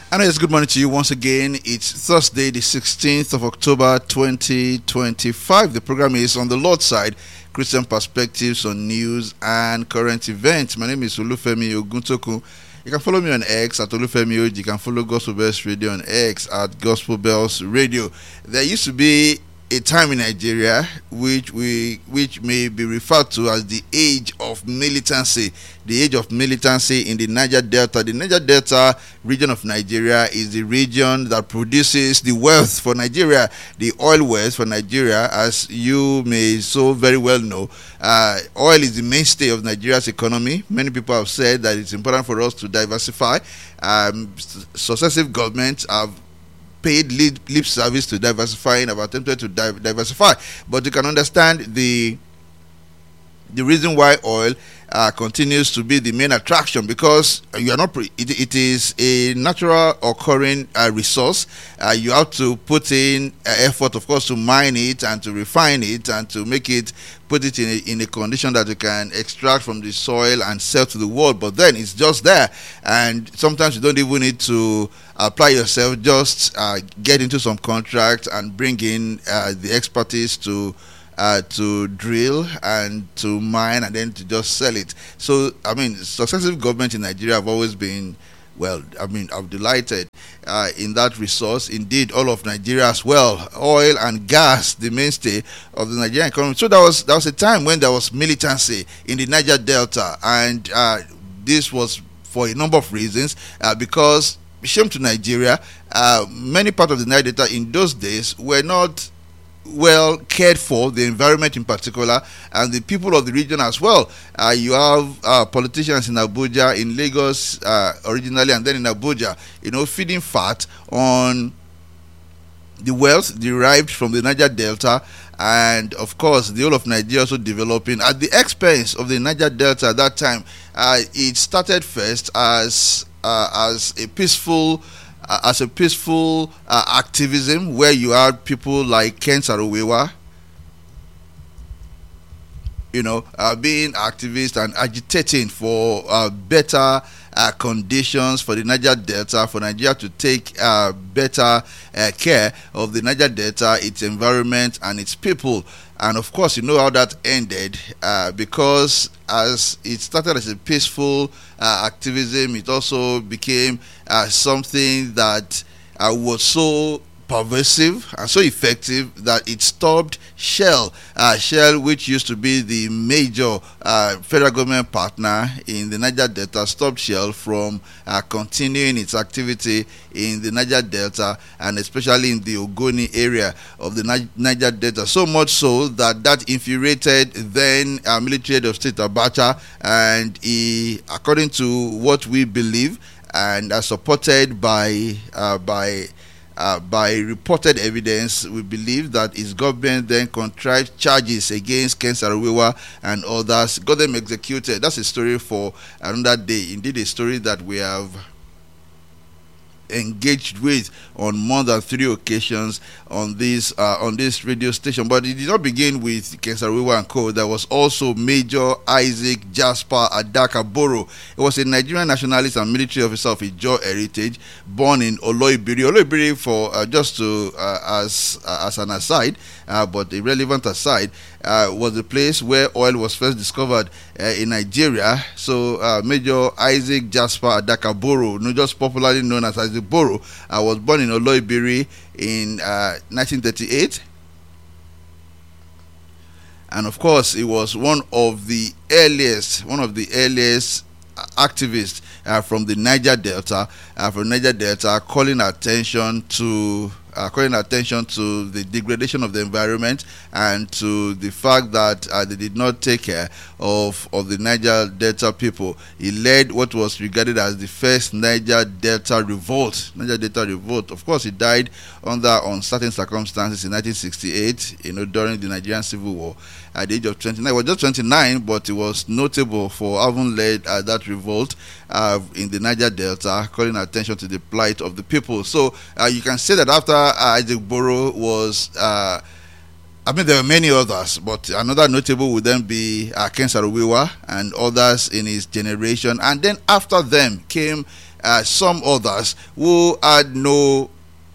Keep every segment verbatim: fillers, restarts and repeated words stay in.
And yes, good morning to you once again. It's Thursday, the sixteenth of October, twenty twenty-five. The program is On the Lord's Side, Christian Perspectives on News and Current Events. My name is Olufemi Oguntoku. You can follow me on X at Olufemi Oji. You can follow Gospel Bells Radio on X at Gospel Bells Radio. There used to be a time in Nigeria which we which may be referred to as the age of militancy. The age of militancy in the Niger Delta. The Niger Delta region of Nigeria is the region that produces the wealth for Nigeria, the oil wealth for Nigeria. As you may so very well know, uh, oil is the mainstay of Nigeria's economy. Many people have said that it's important for us to diversify. Um, successive governments have paid lip, lip service to diversifying, have attempted to di- diversify, but you can understand the the reason why oil uh, continues to be the main attraction, because you are not pre- it, it is a natural occurring uh, resource. Uh, you have to put in uh, effort, of course, to mine it and to refine it and to make it, put it in a, in a condition that you can extract from the soil and sell to the world. But then it's just there, and sometimes you don't even need to apply yourself. Just uh, get into some contract and bring in uh, the expertise to Uh, to drill and to mine and then to just sell it. So, I mean, successive governments in Nigeria have always been, well, I mean, I'm delighted uh, in that resource. Indeed, all of Nigeria as well, oil and gas, the mainstay of the Nigerian economy. So there was there was a time when there was militancy in the Niger Delta, and uh, this was for a number of reasons, uh, because, shame to Nigeria, uh, many parts of the Niger Delta in those days were not well cared for, the environment in particular, and the people of the region as well. Uh, you have uh, politicians in Abuja, in Lagos uh, originally, and then in Abuja, you know, feeding fat on the wealth derived from the Niger Delta, and of course the whole of Nigeria also developing at the expense of the Niger Delta. At that time, uh, it started first as uh, as a peaceful Uh, as a peaceful uh, activism, where you had people like Ken Saro-Wiwa, you know, uh, being activists and agitating for uh, better uh, conditions for the Niger Delta, for Nigeria to take uh, better uh, care of the Niger Delta, its environment and its people. And of course, you know how that ended, uh, because as it started as a peaceful uh, activism, it also became uh, something that uh, was so pervasive and so effective that it stopped Shell, uh, Shell, which used to be the major uh, federal government partner in the Niger Delta, stopped Shell from uh, continuing its activity in the Niger Delta, and especially in the Ogoni area of the Niger Delta. So much so that that infuriated then uh, military head of state Abacha, and he, according to what we believe, and are supported by uh, by Uh, by reported evidence, we believe that his government then contrived charges against Ken Saro-Wiwa and others, got them executed. That's a story for another day. Indeed, a story that we have engaged with on more than three occasions on this uh, on this radio station. But it did not begin with Ken Saro-Wiwa and co. There was also Major Isaac Jasper Adakaboro. He was a Nigerian nationalist and military officer of Ijaw heritage, born in Oloibiri. Oloibiri, for uh, just to uh, as uh, as an aside, uh, but a relevant aside, uh, was the place where oil was first discovered uh, in Nigeria. So uh, Major Isaac Jasper Adakaboro, not just popularly known as Isaac Boro, uh, was born in Oloibiri in uh, nineteen thirty-eight, and of course he was one of the earliest one of the earliest activists uh, from the Niger Delta, uh, from Niger Delta, calling attention to uh, calling attention to the degradation of the environment and to the fact that uh, they did not take care of of the Niger Delta people. He led what was regarded as the first Niger Delta revolt. Niger Delta revolt. Of course, he died under uncertain circumstances in nineteen sixty-eight. You know, during the Nigerian Civil War, at the age of twenty-nine. He was just twenty-nine, but he was notable for having led uh, that revolt uh, in the Niger Delta, calling attention to the plight of the people. So uh, you can say that after uh, Isaac Boro was uh, I mean, there were many others, but another notable would then be uh, Ken Saro-Wiwa and others in his generation. And then after them came uh, some others who had no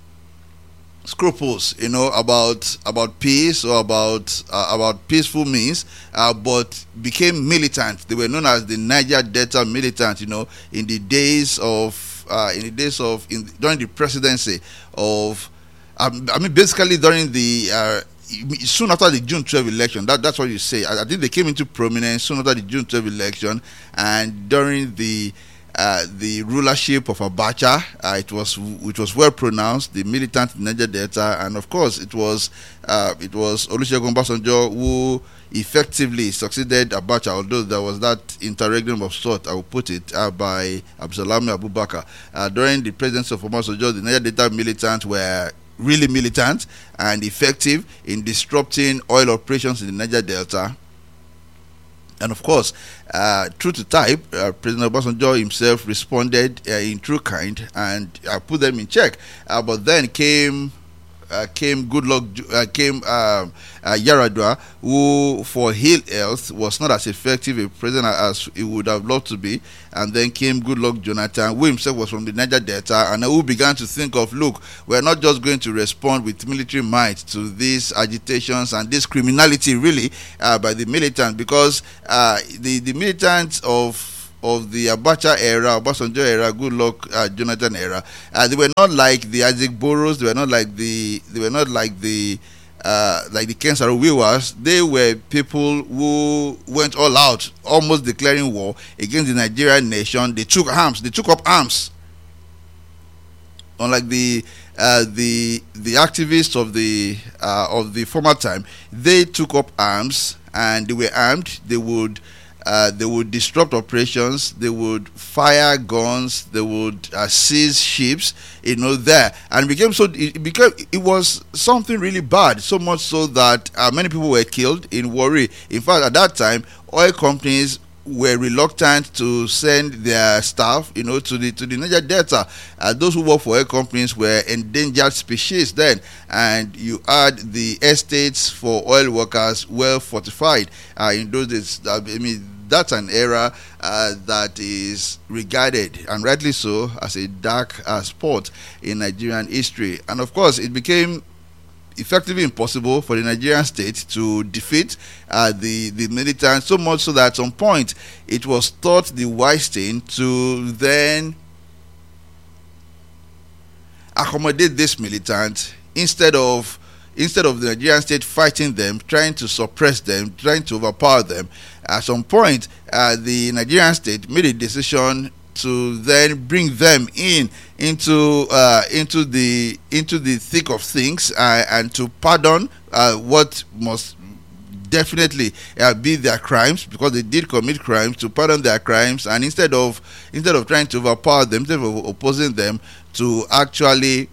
scruples, you know, about about peace or about uh, about peaceful means, uh, but became militant. They were known as the Niger Delta militant, you know, in the days of uh, in the days of in, during the presidency of, um, I mean, basically during the uh, soon after the June twelfth election. That that's what you say. I, I think they came into prominence soon after the June twelfth election, and during the Uh, the rulership of Abacha, uh, it was it was well pronounced. The militant in Niger Delta, and of course, it was uh, it was Olusegun Obasanjo who effectively succeeded Abacha. Although there was that interregnum of sort, I will put it, uh, by Absalami Abubakar uh, during the presidency of Obasanjo. The Niger Delta militants were really militant and effective in disrupting oil operations in the Niger Delta. And of course, uh, true to type, uh, President Obasanjo himself responded uh, in true kind and uh, put them in check. Uh, but then came uh, came Goodluck, uh, came uh, uh, Yaradua, who for ill health was not as effective a president as he would have loved to be. And then came Goodluck Jonathan, who himself was from the Niger Delta, and who began to think of, look, we're not just going to respond with military might to these agitations and this criminality, really, uh, by the militant, because uh, the, the militants of of the Abacha era, Obasanjo era, Goodluck uh, Jonathan era, uh, they were not like the Isaac Boros, they were not like the, they were not like the Uh, like the Ken Saro-Wiwas. They were people who went all out, almost declaring war against the Nigerian nation. They took arms. They took up arms. Unlike the uh, the the activists of the uh, of the former time, they took up arms and they were armed. They would uh, they would disrupt operations. They would fire guns. They would uh, seize ships. You know, there, and it became so. It became it was something really bad. So much so that uh, many people were killed in Warri. In fact, at that time, oil companies were reluctant to send their staff, you know, to the to the Niger Delta. Uh, those who work for oil companies were endangered species then, and you had the estates for oil workers well fortified. Uh, in those days, I mean, that's an era uh, that is regarded, and rightly so, as a dark uh, spot in Nigerian history. And of course, it became effectively impossible for the Nigerian state to defeat uh, the, the militants, so much so that at some point it was thought the wise thing to then accommodate this militant instead of instead of the Nigerian state fighting them, trying to suppress them, trying to overpower them. At some point, uh, the Nigerian state made a decision to then bring them in into uh, into the into the thick of things uh, and to pardon uh, what must definitely uh, be their crimes, because they did commit crimes, to pardon their crimes, and instead of instead of trying to overpower them, instead of opposing them, to actually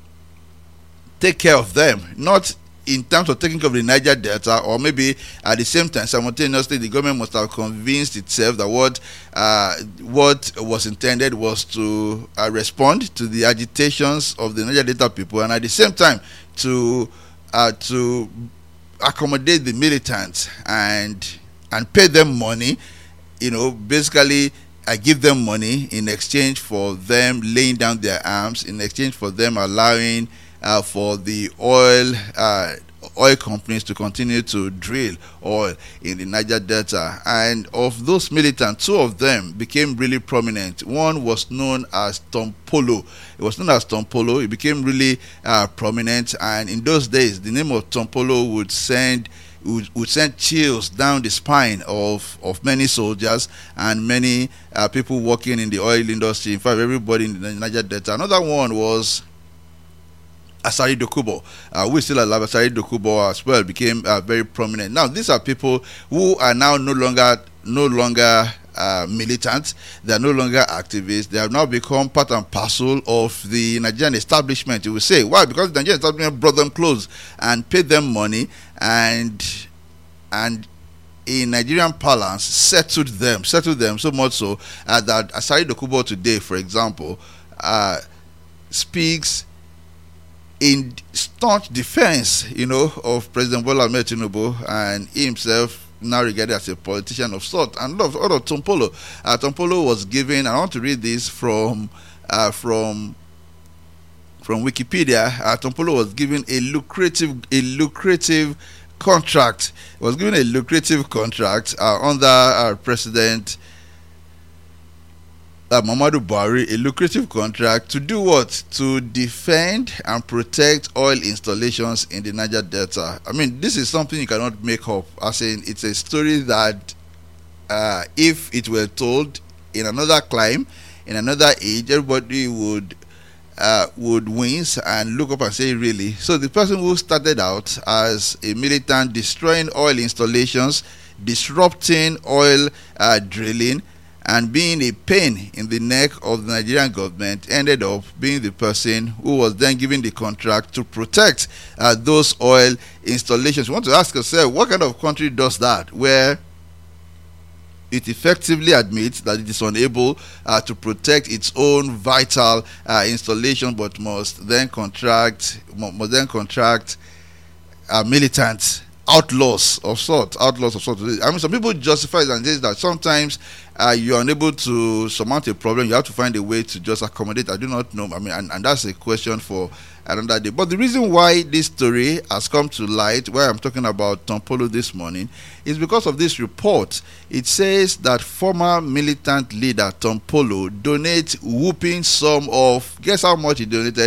take care of them, not in terms of taking care of the Niger Delta, or maybe at the same time, simultaneously, the government must have convinced itself that what uh, what was intended was to uh, respond to the agitations of the Niger Delta people, and at the same time to uh, to accommodate the militants and and pay them money, you know, basically I give them money in exchange for them laying down their arms, in exchange for them allowing Uh, for the oil uh, oil companies to continue to drill oil in the Niger Delta. And of those militants, two of them became really prominent. One was known as Tom Polo. It was known as Tom Polo. It became really uh, prominent, and in those days, the name of Tom Polo would send would, would send chills down the spine of of many soldiers and many uh, people working in the oil industry. In fact, everybody in the Niger Delta. Another one was Asari Dokubo, uh, we still alive. Asari Dokubo as well became uh, very prominent. Now, these are people who are now no longer no longer uh, militant. They are no longer activists. They have now become part and parcel of the Nigerian establishment. You will say, why? Because the Nigerian establishment brought them clothes and paid them money, and and in Nigerian parlance settled them, settled them so much so uh, that Asari Dokubo today, for example, uh, speaks in staunch defense, you know, of President Bola Ahmed Tinubu, and he himself now regarded as a politician of sort. And love, other Tom Polo, uh, Tom Polo was given. I want to read this from uh, from from Wikipedia. Uh, Tom Polo was given a lucrative a lucrative contract. He was given a lucrative contract uh, under uh, President Uh, Muhammadu Buhari, a lucrative contract to do what? To defend and protect oil installations in the Niger Delta. I mean, this is something you cannot make up. As in, it's a story that uh, if it were told in another clime, in another age, everybody would uh, would wince and look up and say, really? So the person who started out as a militant destroying oil installations, disrupting oil uh, drilling, and being a pain in the neck of the Nigerian government, ended up being the person who was then given the contract to protect uh, those oil installations. You want to ask yourself, what kind of country does that, where it effectively admits that it is unable uh, to protect its own vital uh, installation, but must then contract, must then contract uh, militants, outlaws of sort, outlaws of sort. I mean, some people justify it and say that sometimes uh, you are unable to surmount a problem. You have to find a way to just accommodate. I do not know. I mean, and, and that's a question for another day. But the reason why this story has come to light, why I'm talking about Tom Polo this morning, is because of this report. It says that former militant leader Tom Polo donates whooping sum of, guess how much he donated?